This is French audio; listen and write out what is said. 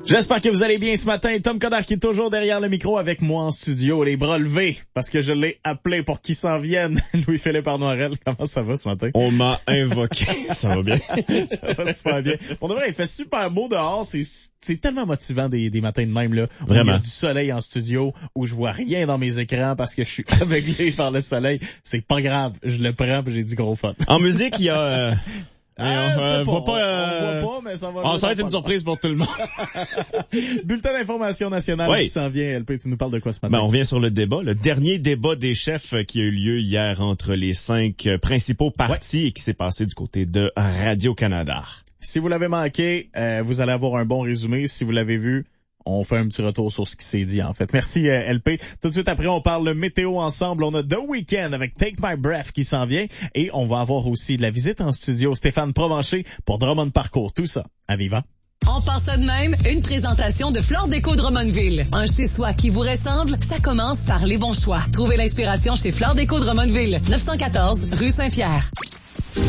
J'espère que vous allez bien ce matin. Tom Coderre qui est toujours derrière le micro avec moi en studio, les bras levés, parce que je l'ai appelé pour qu'il s'en vienne. Louis-Philippe Arnoirel, comment ça va ce matin? On m'a invoqué. Ça va bien? Ça va super bien. Pour de vrai, il fait super beau dehors. C'est tellement motivant des matins de même, là. Vraiment. Où il y a du soleil en studio, où je vois rien dans mes écrans parce que je suis aveuglé par le soleil. C'est pas grave. Je le prends puis j'ai du gros fun. En musique, il y a... On voit pas, mais ça va. Ça va être une surprise pour tout le monde. Bulletin d'information nationale qui s'en vient. LP, tu nous parles de quoi ce matin? On revient sur le débat. Le dernier débat des chefs qui a eu lieu hier entre les 5 principaux partis et qui s'est passé du côté de Radio-Canada. Si vous l'avez manqué, vous allez avoir un bon résumé. Si vous l'avez vu, on fait un petit retour sur ce qui s'est dit, en fait. Merci, LP. Tout de suite après, on parle météo ensemble. On a The Weeknd avec Take My Breath qui s'en vient. Et on va avoir aussi de la visite en studio. Stéphane Provencher pour Drummond Parcours. Tout ça à Vivant. On part ça de même, une présentation de Flore Déco Drummondville. Un chez-soi qui vous ressemble, ça commence par les bons choix. Trouvez l'inspiration chez Flore Déco Drummondville, 914 rue Saint-Pierre.